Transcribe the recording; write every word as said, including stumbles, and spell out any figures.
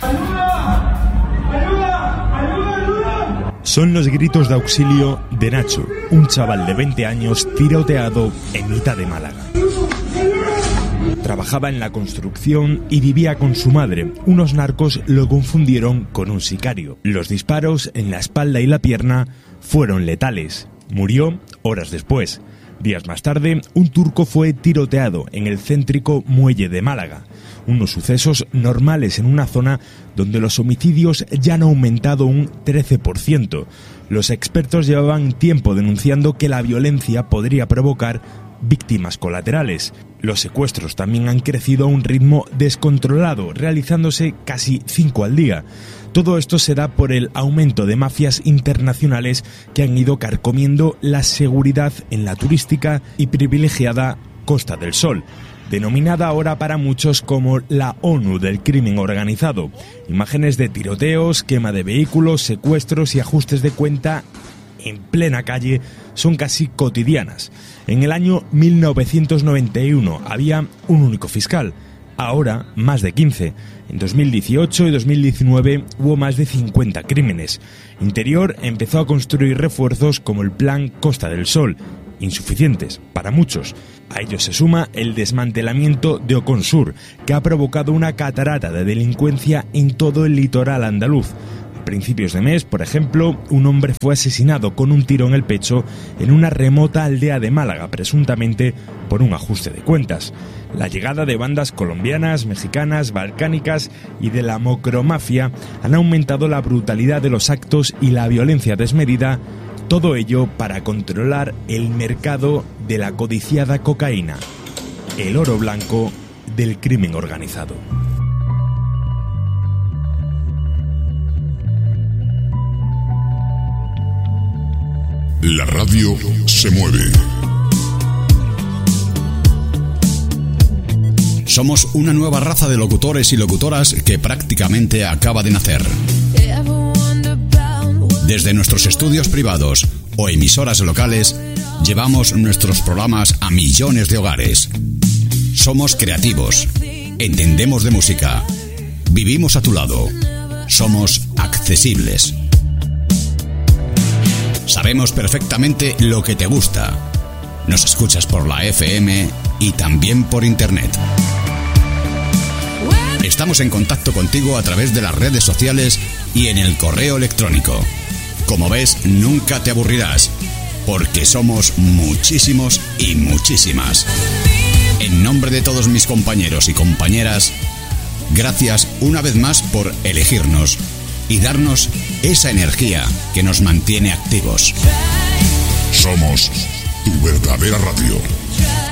Son los gritos de auxilio de Nacho, un chaval de veinte años tiroteado en mitad de Málaga. Trabajaba en la construcción y vivía con su madre. Unos narcos lo confundieron con un sicario. Los disparos en la espalda y la pierna fueron letales. Murió horas después. Días más tarde, un turco fue tiroteado en el céntrico Muelle de Málaga. Unos sucesos normales en una zona donde los homicidios ya han aumentado un trece por ciento. Los expertos llevaban tiempo denunciando que la violencia podría provocar víctimas colaterales. Los secuestros también han crecido a un ritmo descontrolado, realizándose casi cinco al día. Todo esto se da por el aumento de mafias internacionales que han ido carcomiendo la seguridad en la turística y privilegiada Costa del Sol, denominada ahora para muchos como la ONU del crimen organizado. Imágenes de tiroteos, quema de vehículos, secuestros y ajustes de cuenta en plena calle son casi cotidianas. En el año mil novecientos noventa y uno había un único fiscal, ahora más de quince. En dos mil dieciocho y dos mil diecinueve hubo más de cincuenta crímenes. Interior empezó a construir refuerzos como el Plan Costa del Sol, insuficientes para muchos. A ello se suma el desmantelamiento de Oconsur, que ha provocado una catarata de delincuencia en todo el litoral andaluz. A principios de mes, por ejemplo, un hombre fue asesinado con un tiro en el pecho en una remota aldea de Málaga, presuntamente por un ajuste de cuentas. La llegada de bandas colombianas, mexicanas, balcánicas y de la mocromafia han aumentado la brutalidad de los actos y la violencia desmedida. Todo ello para controlar el mercado de la codiciada cocaína, el oro blanco del crimen organizado. La radio se mueve. Somos una nueva raza de locutores y locutoras que prácticamente acaba de nacer. Desde nuestros estudios privados o emisoras locales, llevamos nuestros programas a millones de hogares. Somos creativos, entendemos de música, vivimos a tu lado, somos accesibles. Sabemos perfectamente lo que te gusta. Nos escuchas por la F M y también por internet. Estamos en contacto contigo a través de las redes sociales y en el correo electrónico. Como ves, nunca te aburrirás, porque somos muchísimos y muchísimas. En nombre de todos mis compañeros y compañeras, gracias una vez más por elegirnos y darnos esa energía que nos mantiene activos. Somos tu verdadera radio.